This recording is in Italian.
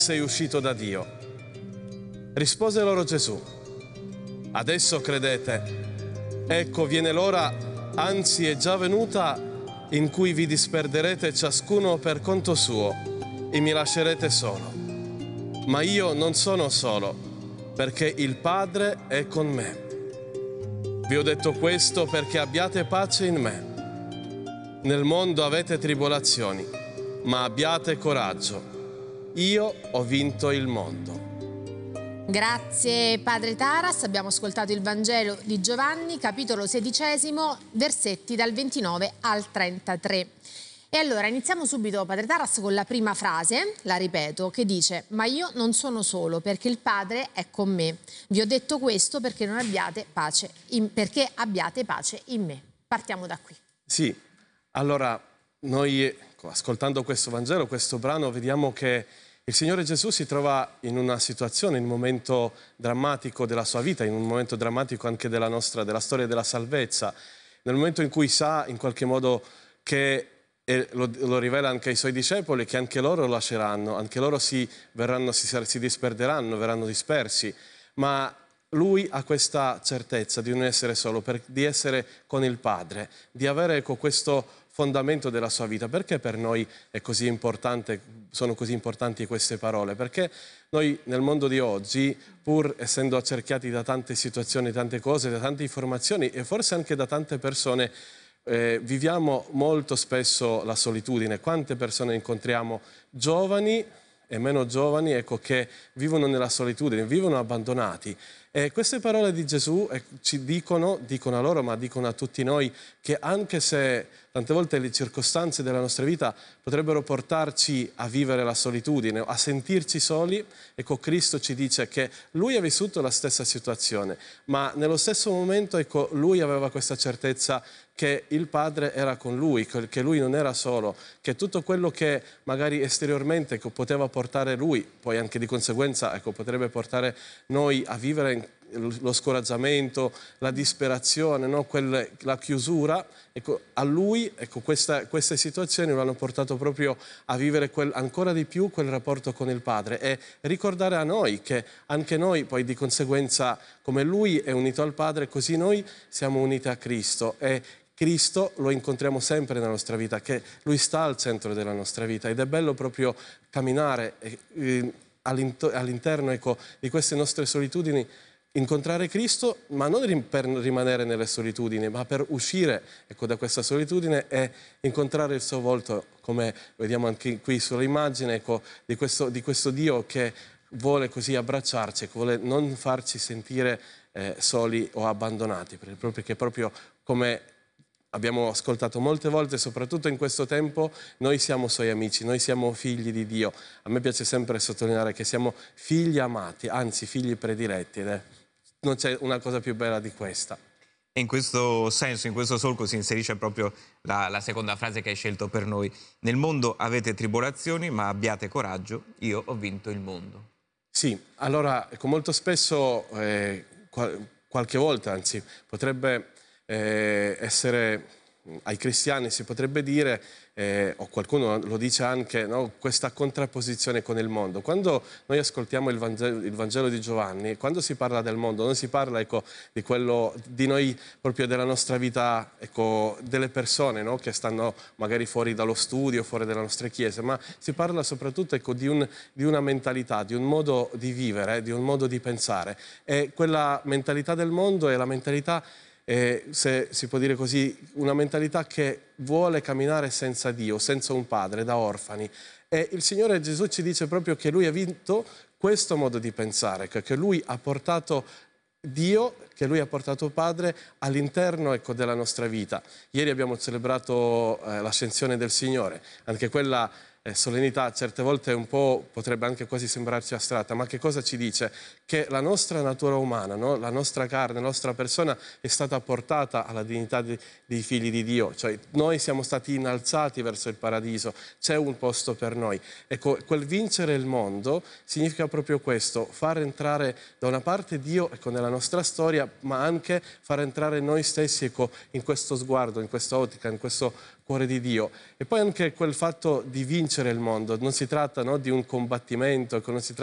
sei uscito da Dio. Rispose loro Gesù: adesso credete. Ecco, viene l'ora, anzi è già venuta, in cui vi disperderete ciascuno per conto suo e mi lascerete solo. Ma io non sono solo, perché il Padre è con me. Vi ho detto questo perché abbiate pace in me. Nel mondo avete tribolazioni, ma abbiate coraggio. Io ho vinto il mondo. Grazie Padre Taras, abbiamo ascoltato il Vangelo di Giovanni, capitolo 16, versetti dal 29 al 33. E allora iniziamo subito, Padre Taras, con la prima frase, la ripeto, che dice: ma io non sono solo, perché il Padre è con me. Vi ho detto questo perché non abbiate pace perché abbiate pace in me. Partiamo da qui. Sì, allora noi ascoltando questo Vangelo, questo brano, vediamo che il Signore Gesù si trova in una situazione, in un momento drammatico della sua vita, in un momento drammatico anche della storia della salvezza, nel momento in cui sa in qualche modo che, e lo rivela anche ai suoi discepoli, che anche loro lo lasceranno, anche loro si disperderanno, verranno dispersi, ma lui ha questa certezza di non essere solo, di essere con il Padre, di avere questo fondamento della sua vita. Perché per noi è così importante, sono così importanti queste parole? Perché noi nel mondo di oggi, pur essendo accerchiati da tante situazioni, tante cose, da tante informazioni e forse anche da tante persone, viviamo molto spesso la solitudine. Quante persone incontriamo, giovani e meno giovani, ecco, che vivono nella solitudine, vivono abbandonati. E queste parole di Gesù ci dicono a loro, ma dicono a tutti noi, che anche se tante volte le circostanze della nostra vita potrebbero portarci a vivere la solitudine, a sentirci soli, ecco, Cristo ci dice che Lui ha vissuto la stessa situazione, ma nello stesso momento, ecco, Lui aveva questa certezza che il Padre era con Lui, che Lui non era solo, che tutto quello che magari esteriormente, ecco, poteva portare Lui, poi anche di conseguenza, ecco, potrebbe portare noi a vivere lo scoraggiamento, la disperazione, no? La chiusura, ecco, a Lui, ecco, queste situazioni lo hanno portato proprio a vivere ancora di più quel rapporto con il Padre e ricordare a noi che anche noi poi di conseguenza, come Lui è unito al Padre, così noi siamo uniti a Cristo, e Cristo lo incontriamo sempre nella nostra vita, che Lui sta al centro della nostra vita, ed è bello proprio camminare all'interno, ecco, di queste nostre solitudini, incontrare Cristo, ma non per rimanere nelle solitudini, ma per uscire, ecco, da questa solitudine e incontrare il suo volto, come vediamo anche qui sull'immagine, ecco, di questo Dio che vuole così abbracciarci, che vuole non farci sentire soli o abbandonati, perché proprio come abbiamo ascoltato molte volte, soprattutto in questo tempo, noi siamo Suoi amici, noi siamo figli di Dio. A me piace sempre sottolineare che siamo figli amati, anzi figli prediletti, ed non c'è una cosa più bella di questa. E in questo senso, in questo solco si inserisce proprio la seconda frase che hai scelto per noi. Nel mondo avete tribolazioni, ma abbiate coraggio, io ho vinto il mondo. Sì, allora, ecco, molto spesso, qualche volta, anzi, potrebbe essere, ai cristiani si potrebbe dire, o qualcuno lo dice anche, no, questa contrapposizione con il mondo. Quando noi ascoltiamo il Vangelo di Giovanni, quando si parla del mondo, non si parla, ecco, di quello di noi, proprio della nostra vita, ecco, delle persone, no, che stanno magari fuori dallo studio, fuori dalle nostre chiese, ma si parla soprattutto, ecco, di una mentalità, di un modo di vivere, di un modo di pensare. E quella mentalità del mondo è la mentalità, se si può dire così, una mentalità che vuole camminare senza Dio, senza un Padre, da orfani. E il Signore Gesù ci dice proprio che Lui ha vinto questo modo di pensare, che Lui ha portato Dio, che Lui ha portato Padre all'interno, ecco, della nostra vita. Ieri abbiamo celebrato l'ascensione del Signore, anche quella solennità certe volte un po' potrebbe anche quasi sembrarci astratta, ma che cosa ci dice? Che la nostra natura umana, no? La nostra carne, la nostra persona è stata portata alla dignità dei figli di Dio, cioè noi siamo stati innalzati verso il paradiso, c'è un posto per noi. Ecco, quel vincere il mondo significa proprio questo, far entrare da una parte Dio, ecco, nella nostra storia, ma anche far entrare noi stessi, ecco, in questo sguardo, in questa ottica, in questo cuore di Dio. E poi anche quel fatto di vincere il mondo. Non si tratta, no, di un combattimento, non si tratta